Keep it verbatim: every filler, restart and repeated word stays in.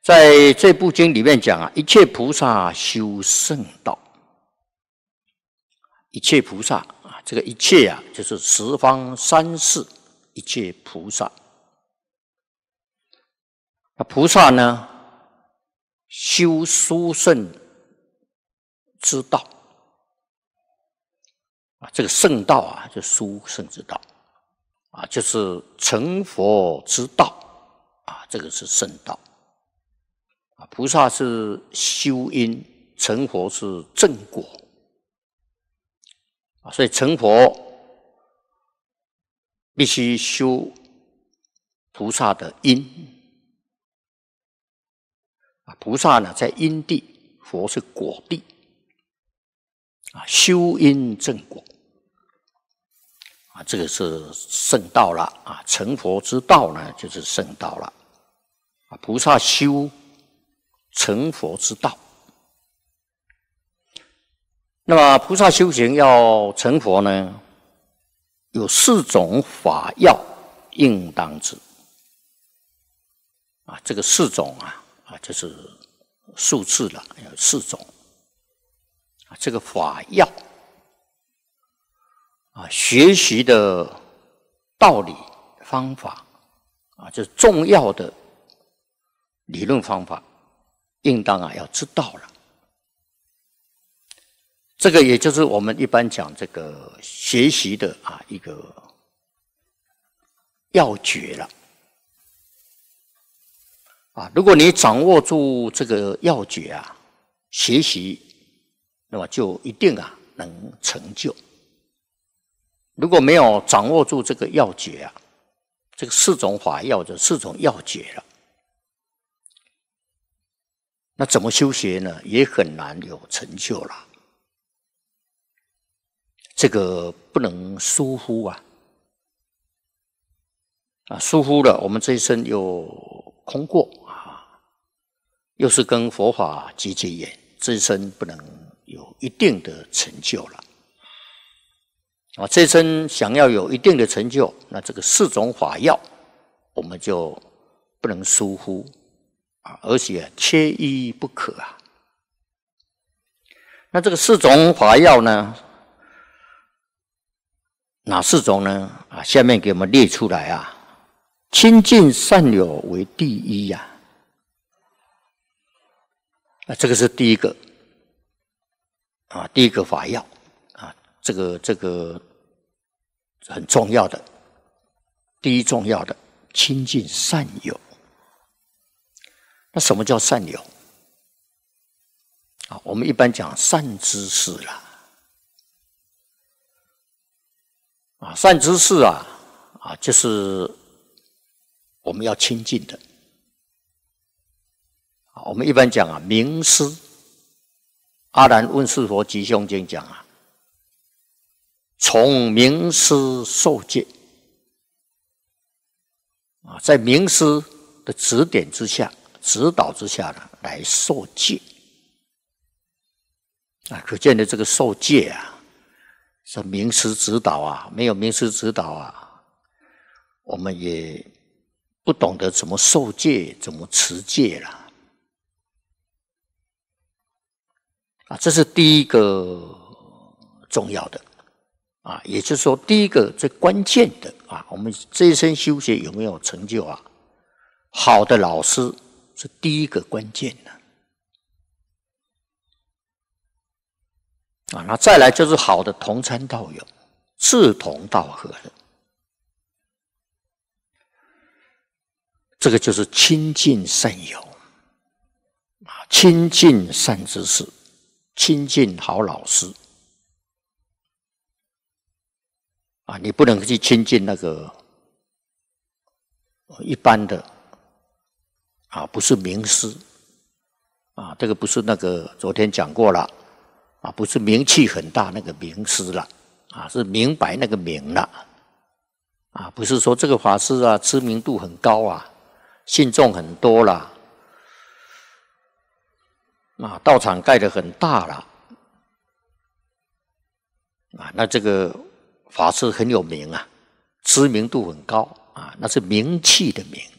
在这部经里面讲啊，一切菩萨修圣道，一切菩萨啊，这个一切啊，就是十方三世一切菩萨。那菩萨呢，修殊胜之道啊，这个圣道啊，就殊胜之道啊，就是成佛之道啊，这个是圣道啊。菩萨是修因，成佛是正果啊，所以成佛必须修菩萨的因啊。菩萨呢，在因地，佛是果地啊，修因正果啊，这个是圣道了啊。成佛之道呢，就是圣道了啊。菩萨修成佛之道，那么菩萨修行要成佛呢，有四种法要应当知啊。这个四种啊啊，就是数字了，有四种啊。这个法要啊，学习的道理方法啊，就是重要的理论方法，应当啊要知道了。这个也就是我们一般讲这个学习的啊一个要诀了啊。如果你掌握住这个要诀啊，学习那么就一定啊能成就。如果没有掌握住这个要诀啊，这个四种法要的四种要诀了，那怎么修学呢？也很难有成就了。这个不能疏忽啊！啊，疏忽了，我们这一生又空过啊，又是跟佛法结结缘，这一生不能有一定的成就了。啊，这一生想要有一定的成就，那这个四种法要，我们就不能疏忽啊，而且缺一不可啊。那这个四种法要呢，哪四种呢？啊，下面给我们列出来啊。亲近善友为第一呀、啊，啊，这个是第一个啊，第一个法要啊，这个这个很重要的，第一重要的亲近善友。那什么叫善友？啊，我们一般讲善知识啦。啊，善知识啊，啊，就是我们要亲近的。啊，我们一般讲啊，明师。阿难问世佛吉凶经讲啊，从明师受戒。啊，在明师的指点之下、指导之下呢，来受戒。啊，可见的这个受戒啊。是名师指导啊，没有名师指导啊，我们也不懂得怎么受戒，怎么持戒了。啊，这是第一个重要的啊，也就是说，第一个最关键的啊，我们这一生修学有没有成就啊？好的老师是第一个关键的。啊，那再来就是好的同参道友，志同道合的，这个就是亲近善友，啊，亲近善知识，亲近好老师。啊，你不能去亲近那个一般的，啊，不是名师，啊，这个不是那个昨天讲过了。啊，不是名气很大那个名师了，啊，是明白那个明了，啊，不是说这个法师啊知名度很高啊，信众很多啦，啊，道场盖得很大了，啊，那这个法师很有名啊，知名度很高啊，那是名气的名